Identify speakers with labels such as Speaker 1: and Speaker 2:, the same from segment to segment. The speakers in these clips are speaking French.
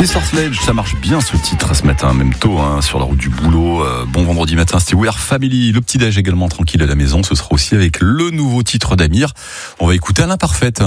Speaker 1: Sister Sledge, ça marche bien ce titre ce matin, même tôt, sur la route du boulot. Bon vendredi matin, c'était We Are Family. Le petit-déj également tranquille à la maison. Ce sera aussi avec le nouveau titre d'Amir. On va écouter Alain Parfaite.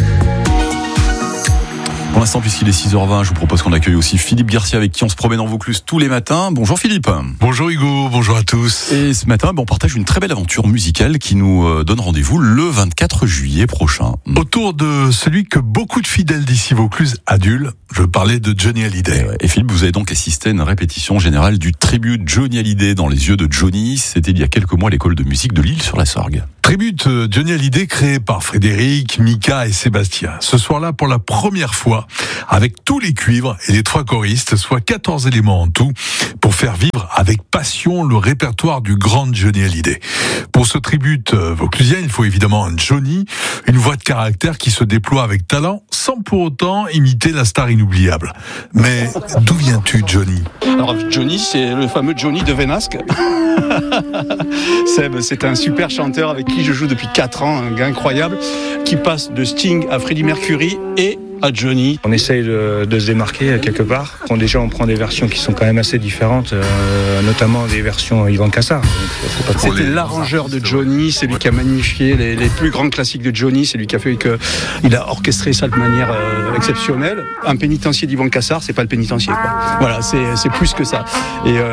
Speaker 1: Pour l'instant, puisqu'il est 6h20, je vous propose qu'on accueille aussi Philippe Garcia, avec qui on se promène en Vaucluse tous les matins. Bonjour Philippe.
Speaker 2: Bonjour Hugo, bonjour à tous.
Speaker 1: Et ce matin, on partage une très belle aventure musicale qui nous donne rendez-vous le 24 juillet prochain.
Speaker 2: Autour de celui que beaucoup de fidèles d'ici Vaucluse adulent, je parlais de Johnny Hallyday.
Speaker 1: Et Philippe, vous avez donc assisté à une répétition générale du tribute Johnny Hallyday dans les yeux de Johnny. C'était il y a quelques mois à l'école de musique de L'Isle-sur-la-Sorgue.
Speaker 2: Tribute Johnny Hallyday créé par Frédéric, Mika et Sébastien. Ce soir-là, pour la première fois, avec tous les cuivres et les 3 choristes, soit 14 éléments en tout, pour faire vivre avec passion le répertoire du grand Johnny Hallyday. Pour ce tribute vauclusien, il faut évidemment un Johnny, une voix de caractère qui se déploie avec talent, sans pour autant imiter la star inoubliable. Mais d'où viens-tu, Johnny ?
Speaker 3: Alors Johnny, c'est le fameux Johnny de Vénasque. Seb, c'est un super chanteur avec qui je joue depuis 4 ans, un gars incroyable, qui passe de Sting à Freddie Mercury et à Johnny.
Speaker 4: On essaye de se démarquer quelque part. Déjà, on prend des versions qui sont quand même assez différentes, notamment des versions Yvan Cassar.
Speaker 3: C'était l'arrangeur de Johnny, c'est lui qui a magnifié les plus grands classiques de Johnny, c'est lui qui a fait qu'il a orchestré ça de manière exceptionnelle. Un pénitencier d'Yvan Cassar, c'est pas le pénitencier, quoi. Voilà, c'est plus que ça. Et